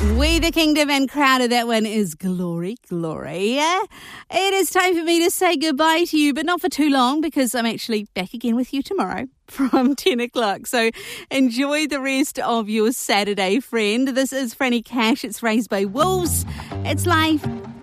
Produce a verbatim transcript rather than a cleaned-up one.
We the Kingdom and Crowder, that one is Glory, Glory. It is time for me to say goodbye to you, but not for too long because I'm actually back again with you tomorrow from ten o'clock. So enjoy the rest of your Saturday, friend. This is Franny Cash. It's Raised by Wolves. It's live.